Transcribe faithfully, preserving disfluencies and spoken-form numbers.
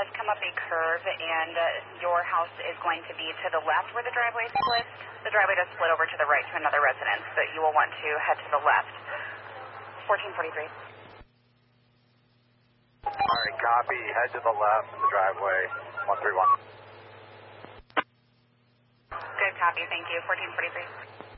does come up a curve, and uh, your house is going to be to the left where the driveway splits. The driveway does split over to the right to another residence, but you will want to head to the left. fourteen forty-three. All right, copy. Head to the left in the driveway. one three one. Good copy. Thank you. fourteen forty-three.